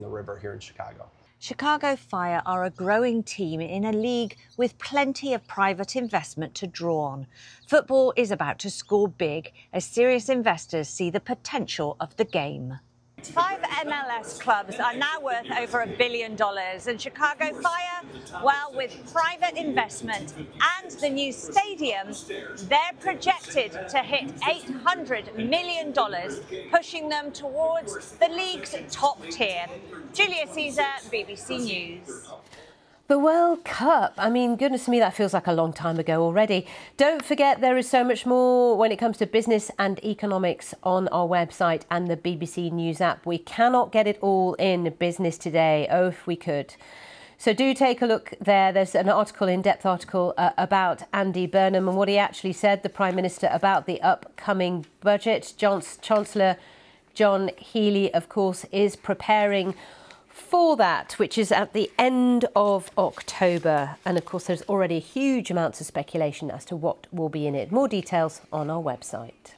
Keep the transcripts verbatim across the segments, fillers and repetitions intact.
the river here in Chicago. Chicago Fire are a growing team in a league with plenty of private investment to draw on. Football is about to score big as serious investors see the potential of the game. Five M L S clubs are now worth over a billion dollars, and Chicago Fire, well, with private investment and the new stadium, they're projected to hit eight hundred million dollars, pushing them towards the league's top tier. Julia Caesar, B B C News. The World Cup. I mean, goodness me, that feels like a long time ago already. Don't forget, there is so much more when it comes to business and economics on our website and the B B C News app. We cannot get it all in business today. Oh, if we could. So do take a look there. There's an article, in-depth article uh, about Andy Burnham and what he actually said, the Prime Minister, about the upcoming budget. John's, Chancellor John Healey, of course, is preparing for that, which is at the end of October. And of course, there's already huge amounts of speculation as to what will be in it. More details on our website.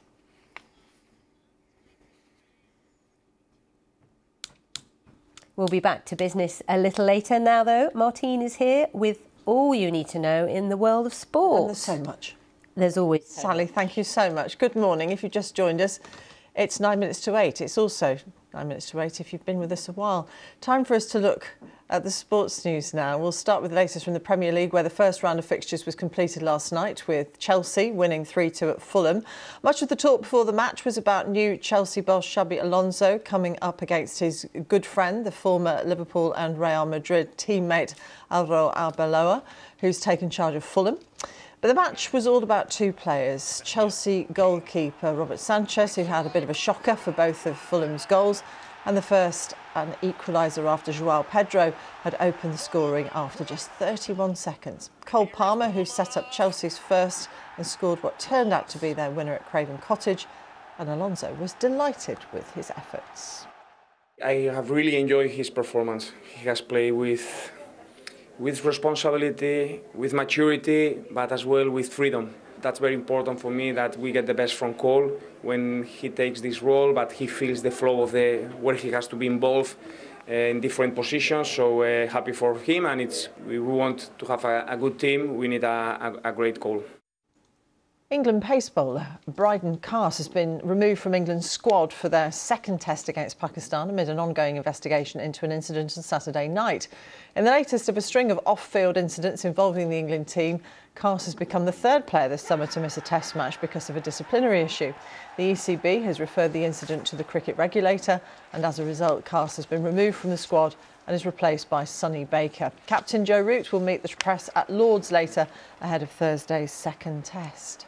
We'll be back to business a little later. Now, though, Martine is here with all you need to know in the world of sport. And there's so much. There's always so Sally, much. Thank you so much. Good morning. If you've just joined us, it's nine minutes to eight. It's also nine minutes to eight if you've been with us a while. Time for us to look at the sports news now. We'll start with the latest from the Premier League, where the first round of fixtures was completed last night with Chelsea winning three two at Fulham. Much of the talk before the match was about new Chelsea boss Xabi Alonso coming up against his good friend, the former Liverpool and Real Madrid teammate Alvaro Arbeloa, who's taken charge of Fulham. But the match was all about two players. Chelsea goalkeeper Robert Sanchez, who had a bit of a shocker for both of Fulham's goals, and the first an equaliser after João Pedro had opened the scoring after just thirty-one seconds. Cole Palmer, who set up Chelsea's first and scored what turned out to be their winner at Craven Cottage, and Alonso was delighted with his efforts. I have really enjoyed his performance. He has played with with responsibility, with maturity, but as well with freedom. That's very important for me, that we get the best from Cole when he takes this role, but he feels the flow of the where he has to be involved uh, in different positions. So uh, happy for him, and it's we want to have a, a good team. We need a, a, a great Cole. England pace bowler Bryden Carse has been removed from England's squad for their second test against Pakistan amid an ongoing investigation into an incident on Saturday night. In the latest of a string of off-field incidents involving the England team, Carse has become the third player this summer to miss a test match because of a disciplinary issue. The E C B has referred the incident to the cricket regulator, and as a result, Carse has been removed from the squad and is replaced by Sonny Baker. Captain Joe Root will meet the press at Lord's later ahead of Thursday's second test.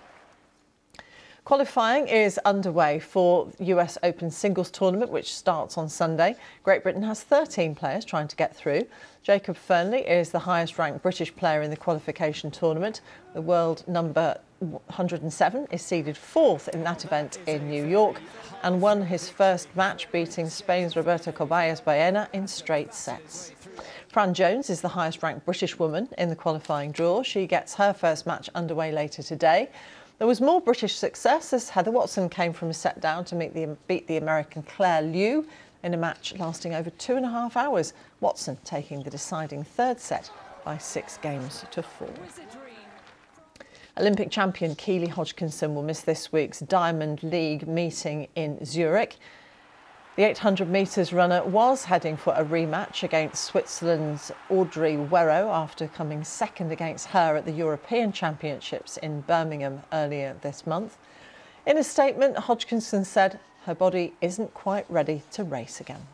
Qualifying is underway for U S Open singles tournament, which starts on Sunday. Great Britain has thirteen players trying to get through. Jacob Fernley is the highest ranked British player in the qualification tournament. The world number one hundred seven is seeded fourth in that event in New York and won his first match, beating Spain's Roberto Coballas Baena in straight sets. Fran Jones is the highest ranked British woman in the qualifying draw. She gets her first match underway later today. There was more British success as Heather Watson came from a set down to meet the, beat the American Claire Liu in a match lasting over two and a half hours. Watson taking the deciding third set by six games to four. Olympic champion Keely Hodgkinson will miss this week's Diamond League meeting in Zurich. The eight hundred metres runner was heading for a rematch against Switzerland's Audrey Werro after coming second against her at the European Championships in Birmingham earlier this month. In a statement, Hodgkinson said her body isn't quite ready to race again.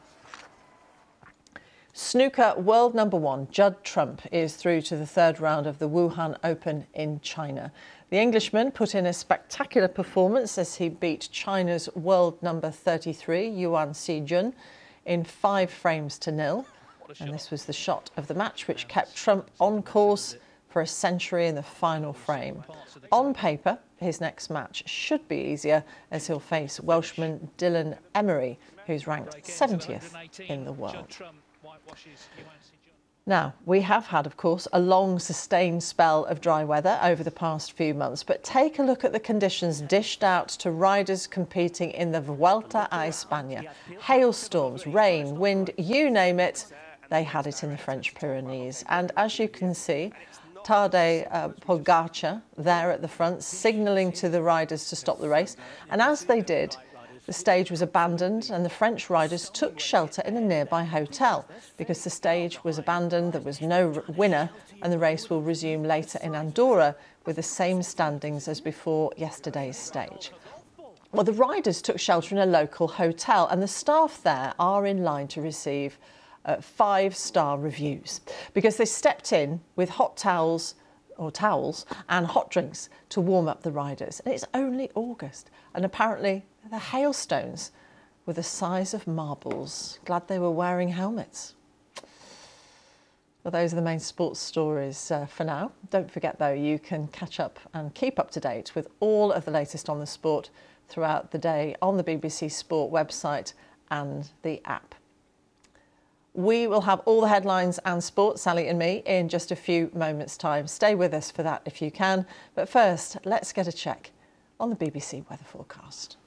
Snooker world number one Judd Trump is through to the third round of the Wuhan Open in China. The Englishman put in a spectacular performance as he beat China's world number thirty-three, Yuan Xijun, in five frames to nil. And this was the shot of the match which kept Trump on course for a century in the final frame. On paper, his next match should be easier as he'll face Welshman Dylan Emery, who's ranked seventieth in the world. Now, we have had, of course, a long sustained spell of dry weather over the past few months, but take a look at the conditions dished out to riders competing in the Vuelta a España. Hailstorms, rain, wind, you name it, they had it in the French Pyrenees. And as you can see, Tadej uh, Pogacar there at the front, signalling to the riders to stop the race. And as they did, the stage was abandoned and the French riders took shelter in a nearby hotel because the stage was abandoned, there was no winner, and the race will resume later in Andorra with the same standings as before yesterday's stage. Well, the riders took shelter in a local hotel and the staff there are in line to receive uh, five-star reviews because they stepped in with hot towels or towels and hot drinks to warm up the riders. And it's only August and apparently the hailstones were the size of marbles. Glad they were wearing helmets. Well, those are the main sports stories uh, for now. Don't forget, though, you can catch up and keep up to date with all of the latest on the sport throughout the day on the B B C Sport website and the app. We will have all the headlines and sport, Sally and me, in just a few moments' time. Stay with us for that if you can. But first, let's get a check on the B B C weather forecast.